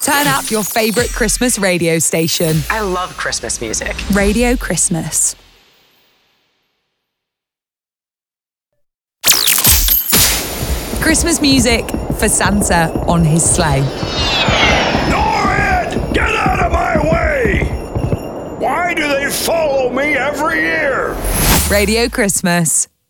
Turn up your favourite Christmas radio station. I love Christmas music. Radio Christmas. Christmas music for Santa on his sleigh. Norrid! Get out of my way! Why do they follow me every year? Radio Christmas